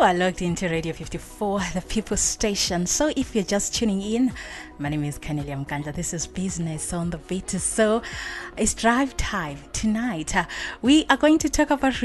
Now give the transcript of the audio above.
are logged into Radio 54, the People's Station. So if you're just tuning in, my name is Kanelia Mkanja. This is Business on the Beat. So it's drive time tonight. We are going to talk about